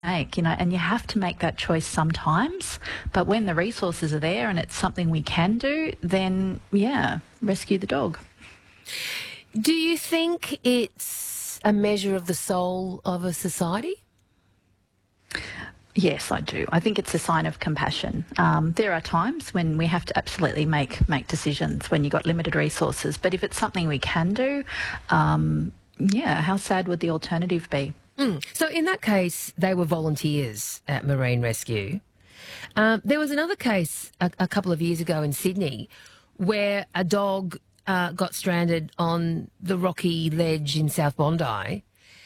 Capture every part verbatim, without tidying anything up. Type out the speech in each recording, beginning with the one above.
make, you know, and you have to make that choice sometimes. But when the resources are there and it's something we can do, then, yeah, rescue the dog. Do you think it's a measure of the soul of a society? Yes, I do. I think it's a sign of compassion. Um, there are times when we have to absolutely make make decisions when you've got limited resources. But if it's something we can do, um, yeah, how sad would the alternative be? Mm. So in that case, they were volunteers at Marine Rescue. Um, there was another case a, a couple of years ago in Sydney where a dog uh, got stranded on the rocky ledge in South Bondi,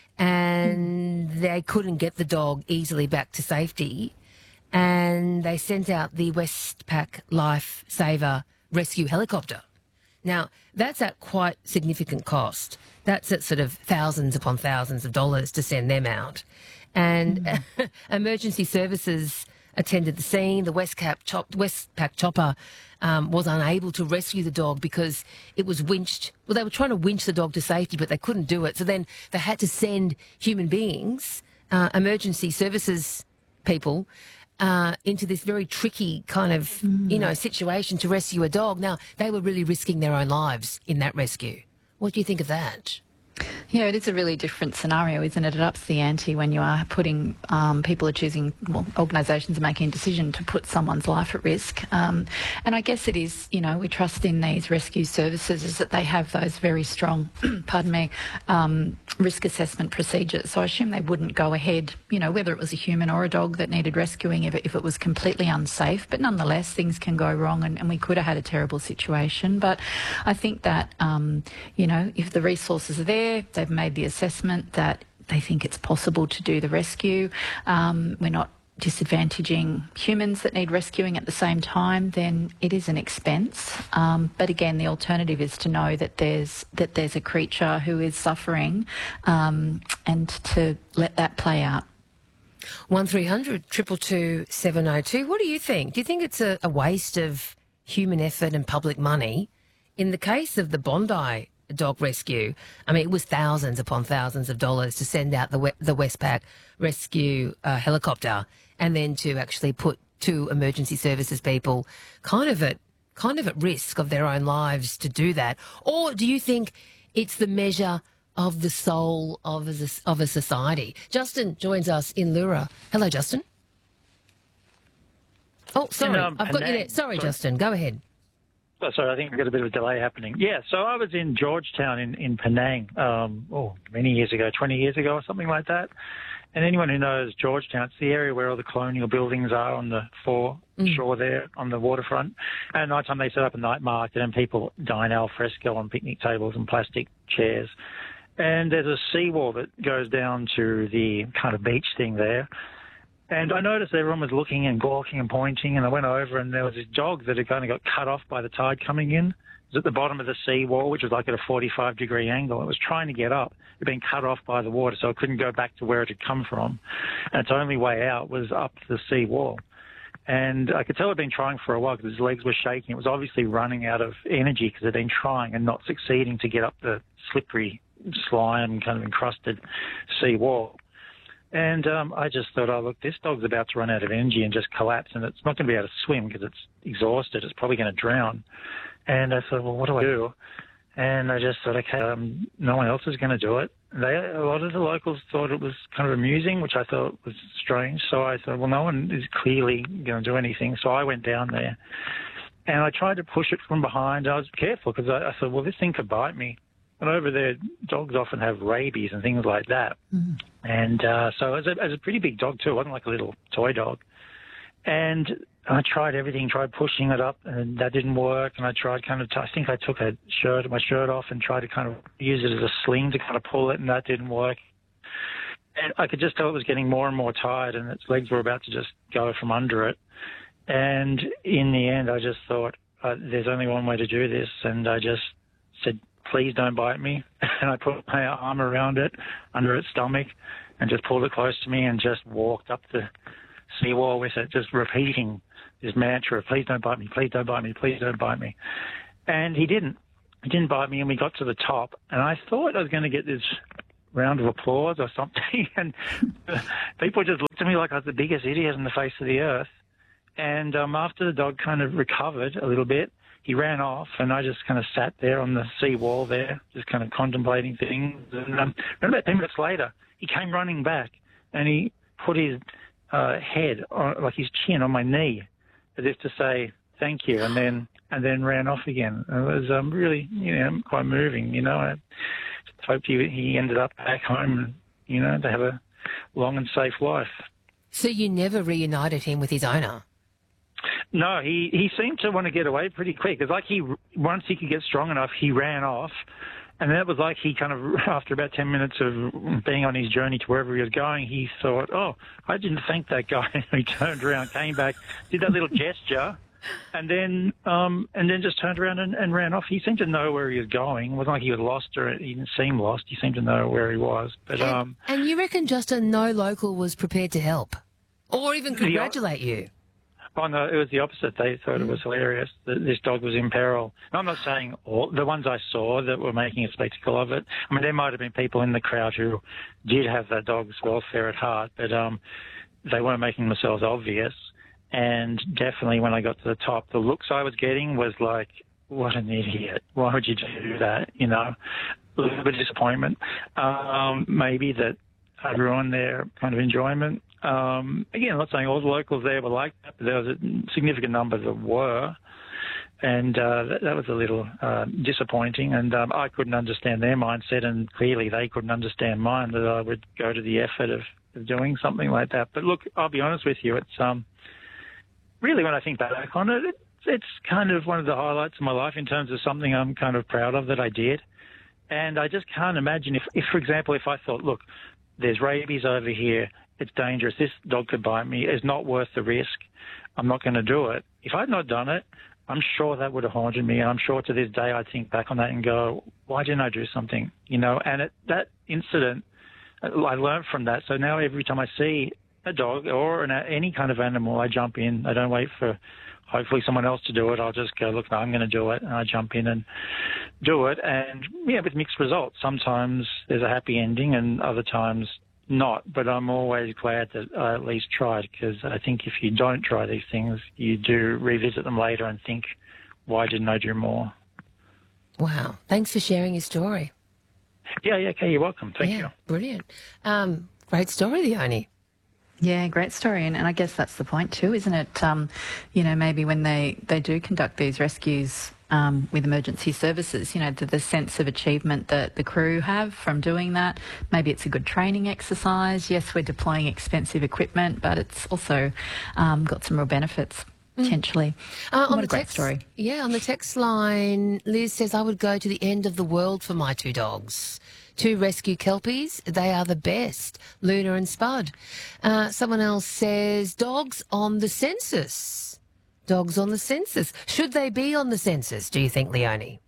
and they couldn't get the dog easily back to safety, and they sent out the Westpac Lifesaver rescue helicopter. Now, that's at quite significant cost. That's at sort of thousands upon thousands of dollars to send them out. And mm. emergency services attended the scene. The Westpac, chop, Westpac chopper um, was unable to rescue the dog because it was winched. Well, they were trying to winch the dog to safety, but they couldn't do it. So then they had to send human beings, uh, emergency services people, uh, into this very tricky kind of, mm. you know, situation to rescue a dog. Now, they were really risking their own lives in that rescue. What do you think of that? Yeah, it is a really different scenario, isn't it? It ups the ante when you are putting, um, people are choosing, well, organisations are making a decision to put someone's life at risk. Um, and I guess it is, you know, we trust in these rescue services is that they have those very strong, pardon me, um, risk assessment procedures. So I assume they wouldn't go ahead, you know, whether it was a human or a dog that needed rescuing if it, if it was completely unsafe. But nonetheless, things can go wrong and, and we could have had a terrible situation. But I think that, um, you know, if the resources are there, they've made the assessment that they think it's possible to do the rescue. Um, we're not disadvantaging humans that need rescuing at the same time, then it is an expense. Um, but again, the alternative is to know that there's that there's a creature who is suffering, um, and to let that play out. One three hundred two two two seven oh two. What do you think? Do you think it's a, a waste of human effort and public money? In the case of the Bondi dog rescue, I mean, it was thousands upon thousands of dollars to send out the the Westpac rescue uh, helicopter, and then to actually put two emergency services people kind of at kind of at risk of their own lives to do that. Or do you think it's the measure of the soul of a, of a society? Justin joins us in Lura. Hello, Justin. Oh, sorry, um, I've got you there. Sorry, sorry, Justin, go ahead. Oh, sorry, I think we've got a bit of a delay happening. Yeah, so I was in Georgetown in, in Penang, um, oh, many years ago, twenty years ago or something like that. And anyone who knows Georgetown, it's the area where all the colonial buildings are on the foreshore mm. there on the waterfront. And at night time they set up a night market and people dine al fresco on picnic tables and plastic chairs. And there's a seawall that goes down to the kind of beach thing there. And I noticed everyone was looking and gawking and pointing, and I went over and there was this dog that had kind of got cut off by the tide coming in. It was at the bottom of the seawall, which was like at a forty-five degree angle. It was trying to get up. It had been cut off by the water, so it couldn't go back to where it had come from. And its only way out was up the seawall. And I could tell it had been trying for a while because its legs were shaking. It was obviously running out of energy because it had been trying and not succeeding to get up the slippery, slime, kind of encrusted seawall. And um, I just thought, oh, look, this dog's about to run out of energy and just collapse, and it's not going to be able to swim because it's exhausted. It's probably going to drown. And I thought, well, what do I do? And I just thought, okay, um, no one else is going to do it. They, a lot of the locals thought it was kind of amusing, which I thought was strange. So I thought, well, no one is clearly going to do anything. So I went down there, and I tried to push it from behind. I was careful because I, I thought, well, this thing could bite me. And over there, dogs often have rabies and things like that. Mm. And uh, so it was, a, it was a pretty big dog, too. It wasn't like a little toy dog. And I tried everything, tried pushing it up, and that didn't work. And I tried kind of, t- I think I took a shirt, my shirt off and tried to kind of use it as a sling to kind of pull it, and that didn't work. And I could just tell it was getting more and more tired, and its legs were about to just go from under it. And in the end, I just thought, uh, there's only one way to do this. And I just said, please don't bite me. And I put my arm around it, under its stomach, and just pulled it close to me and just walked up the seawall with it, just repeating this mantra, please don't bite me, please don't bite me, please don't bite me. And he didn't. He didn't bite me, and we got to the top, and I thought I was going to get this round of applause or something, and people just looked at me like I was the biggest idiot on the face of the earth. And um, after the dog kind of recovered a little bit, he ran off, and I just kind of sat there on the sea wall there, just kind of contemplating things. And um, about ten minutes later, he came running back, and he put his uh, head, on, like his chin, on my knee, as if to say thank you, and then and then ran off again. It was um, really, you know, quite moving. You know, I hoped he he ended up back home, you know, to have a long and safe life. So you never reunited him with his owner? No, he, he seemed to want to get away pretty quick. It's like he, once he could get strong enough, he ran off. And then it was like he kind of, after about ten minutes of being on his journey to wherever he was going, he thought, oh, I didn't thank that guy. He turned around, came back, did that little gesture, and then um, and then just turned around and, and ran off. He seemed to know where he was going. It wasn't like he was lost or he didn't seem lost. He seemed to know where he was. But And, um, and you reckon just a no local was prepared to help or even congratulate you? Oh, no, it was the opposite. They thought it was hilarious that this dog was in peril. And I'm not saying all the ones I saw that were making a spectacle of it. I mean, there might have been people in the crowd who did have that dog's welfare at heart, but um, they weren't making themselves obvious. And definitely when I got to the top, the looks I was getting was like, what an idiot. Why would you do that? You know, a little bit of disappointment. Um, maybe that I ruined their kind of enjoyment. Um, again, I'm not saying all the locals there were like that, but there was a significant number that were, and uh, that, that was a little uh, disappointing, and um, I couldn't understand their mindset, and clearly they couldn't understand mine, that I would go to the effort of, of doing something like that. But look, I'll be honest with you, it's um, really, when I think back on it, it's, it's kind of one of the highlights of my life in terms of something I'm kind of proud of that I did. And I just can't imagine if, if for example, if I thought, look, there's rabies over here, it's dangerous, this dog could bite me, it's not worth the risk, I'm not going to do it. If I'd not done it, I'm sure that would have haunted me, and I'm sure to this day I think back on that and go, why didn't I do something? You know, and it, that incident, I learned from that. So now every time I see a dog or an, any kind of animal, I jump in. I don't wait for hopefully someone else to do it. I'll just go, look, no, I'm going to do it, and I jump in and do it. And, yeah, with mixed results. Sometimes there's a happy ending and other times not, but I'm always glad that I at least tried, because I think if you don't try these things, you do revisit them later and think, why didn't I do more? Wow. Thanks for sharing your story. Yeah, yeah, okay, you're welcome. Thank yeah, you. Brilliant. Um, great story, Leonie. Yeah, great story. And, and I guess that's the point too, isn't it? Um, you know, maybe when they, they do conduct these rescues um, with emergency services, you know, the, the sense of achievement that the crew have from doing that. Maybe it's a good training exercise. Yes, we're deploying expensive equipment, but it's also um, got some real benefits. Potentially. Uh, what on a the great text, story. Yeah, on the text line, Liz says, I would go to the end of the world for my two dogs. Two rescue kelpies, they are the best, Luna and Spud. Uh, someone else says, dogs on the census. Dogs on the census. Should they be on the census, do you think, Leonie?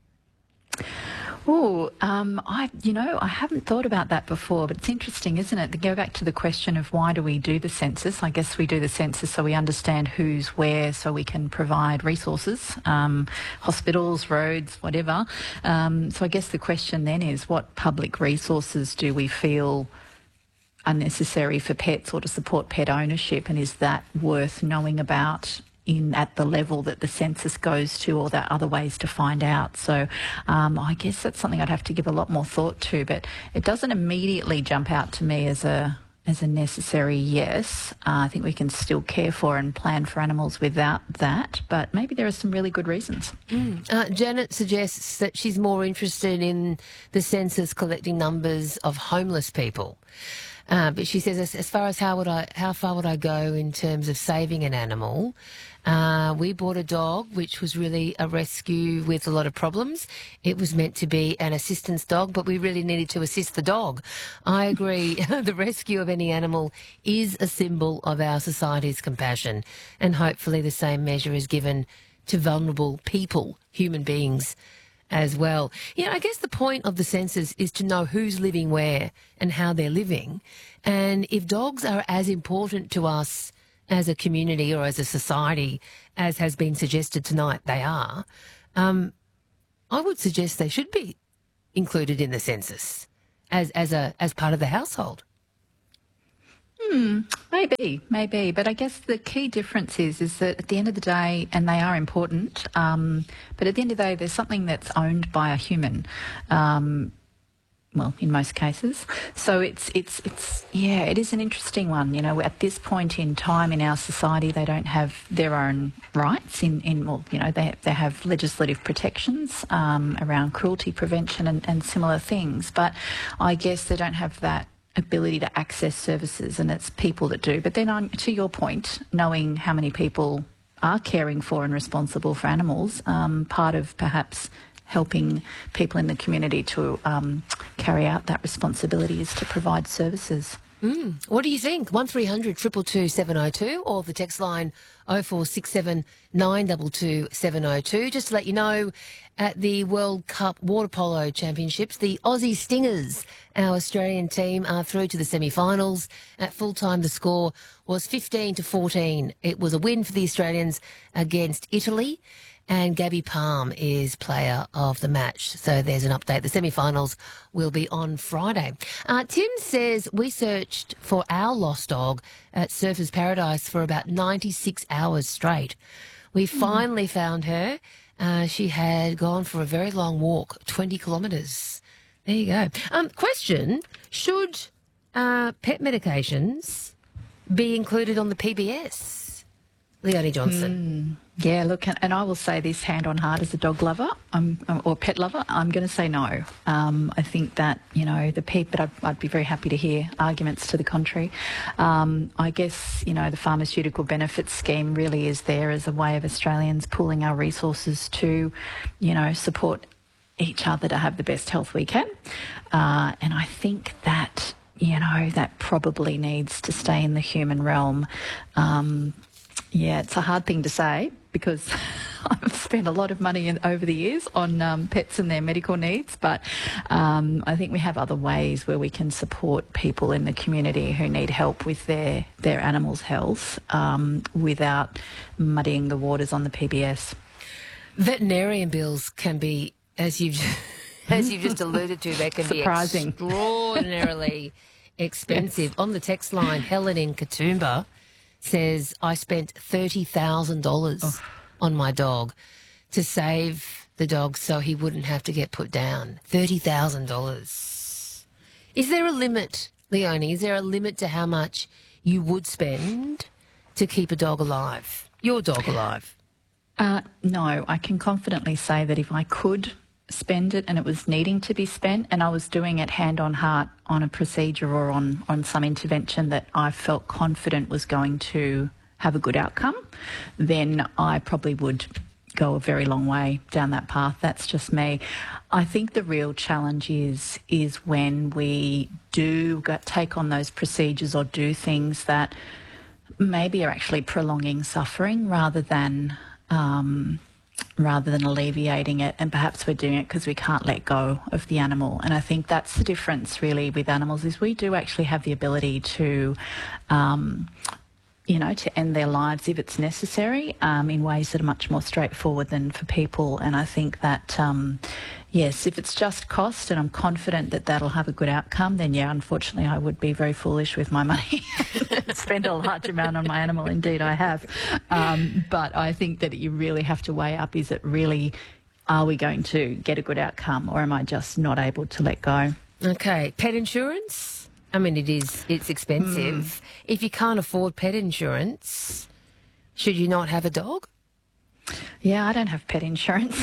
Oh, um, I, you know, I haven't thought about that before, but it's interesting, isn't it? To go back to the question of why do we do the census? I guess we do the census so we understand who's where, so we can provide resources, um, hospitals, roads, whatever. Um, so I guess the question then is, what public resources do we feel are necessary for pets or to support pet ownership, and is that worth knowing about in at the level that the census goes to, or there are other ways to find out? So um, I guess that's something I'd have to give a lot more thought to, but it doesn't immediately jump out to me as a as a necessary yes. Uh, I think we can still care for and plan for animals without that, but maybe there are some really good reasons. Mm. Uh, Janet suggests that she's more interested in the census collecting numbers of homeless people. Uh, but she says, as, as far as how would I, how far would I go in terms of saving an animal? Uh, we bought a dog, which was really a rescue with a lot of problems. It was meant to be an assistance dog, but we really needed to assist the dog. I agree. The rescue of any animal is a symbol of our society's compassion, and hopefully the same measure is given to vulnerable people, human beings, as well. You know, I guess the point of the census is to know who's living where and how they're living. And if dogs are as important to us as a community or as a society, as has been suggested tonight they are, um, I would suggest they should be included in the census as as a as part of the household. Hmm, maybe, maybe. But I guess the key difference is is that at the end of the day, and they are important, um, but at the end of the day, there's something that's owned by a human. Um, well, in most cases. So it's, it's, it's, yeah, it is an interesting one. You know, at this point in time in our society, they don't have their own rights in, in well, you know, they, they have legislative protections um, around cruelty prevention and, and similar things. But I guess they don't have that ability to access services, and it's people that do. But then on, to your point, knowing how many people are caring for and responsible for animals, um, part of perhaps helping people in the community to um, carry out that responsibility is to provide services. Mm. What do you think? one three hundred two two two seven oh two or the text line oh four six seven nine two two seven oh two. Just to let you know, at the World Cup Water Polo Championships, the Aussie Stingers, our Australian team, are through to the semi-finals. At full time, the score was fifteen to fourteen. It was a win for the Australians against Italy. And Gabby Palm is player of the match. So there's an update. The semi-finals will be on Friday. Uh, Tim says we searched for our lost dog at Surfers Paradise for about ninety-six hours straight. We mm. finally found her. Uh, she had gone for a very long walk, twenty kilometres. There you go. Um, question, should uh, pet medications be included on the P B S? Leonie Johnson. Mm, yeah, look, and, and I will say this hand on heart as a dog lover um, or pet lover, I'm going to say no. Um, I think that, you know, the P, but I'd, I'd be very happy to hear arguments to the contrary. Um, I guess, you know, the pharmaceutical benefits scheme really is there as a way of Australians pooling our resources to, you know, support each other to have the best health we can. Uh, and I think that, you know, that probably needs to stay in the human realm. Um, Yeah, it's a hard thing to say because I've spent a lot of money in, over the years on um, pets and their medical needs, but um, I think we have other ways where we can support people in the community who need help with their, their animals' health um, without muddying the waters on the P B S. Veterinarian bills can be, as you've as you've just alluded to, they can Surprising. be extraordinarily expensive. Yes. On the text line, Helen in Katoomba says, I spent thirty thousand dollars oh. on my dog to save the dog so he wouldn't have to get put down. thirty thousand dollars. Is there a limit, Leonie? Is there a limit to how much you would spend to keep a dog alive? Your dog alive? Uh, no, I can confidently say that if I could spend it and it was needing to be spent and I was doing it hand on heart on a procedure or on, on some intervention that I felt confident was going to have a good outcome, then I probably would go a very long way down that path. That's just me. I think the real challenge is is when we do go, take on those procedures or do things that maybe are actually prolonging suffering rather than um, rather than alleviating it, and perhaps we're doing it because we can't let go of the animal. And I think that's the difference really with animals, is we do actually have the ability to um, you know, to end their lives if it's necessary um, in ways that are much more straightforward than for people. And I think that, um, yes, if it's just cost and I'm confident that that'll have a good outcome, then, yeah, unfortunately I would be very foolish with my money and spend a large amount on my animal. Indeed, I have. Um, but I think that you really have to weigh up, is it really, are we going to get a good outcome, or am I just not able to let go? Okay. Pet insurance? I mean, it is, it's expensive. Mm. If you can't afford pet insurance, should you not have a dog? Yeah, I don't have pet insurance,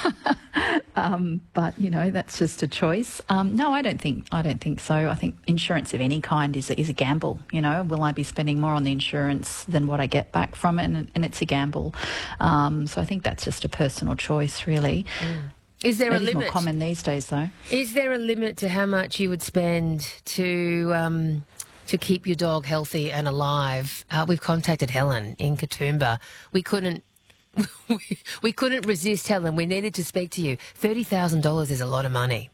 um, but you know, that's just a choice. Um, no, I don't think I don't think so. I think insurance of any kind is a, is a gamble. You know, will I be spending more on the insurance than what I get back from it? And, and it's a gamble. Um, so I think that's just a personal choice, really. Mm. Is there that a limit? Is more common these days, though. Is there a limit to how much you would spend to um, to keep your dog healthy and alive? Uh, we've contacted Helen in Katoomba. We couldn't. We, we couldn't resist, Helen. We needed to speak to you. thirty thousand dollars is a lot of money.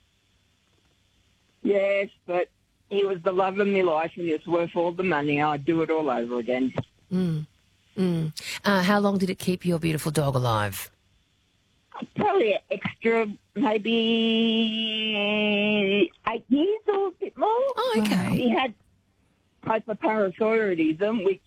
Yes, but he was the love of my life and it's worth all the money. I'd do it all over again. Mm. Mm. Uh, how long did it keep your beautiful dog alive? Probably extra, maybe eight years or a bit more. Oh, okay. He had hyperparathyroidism, which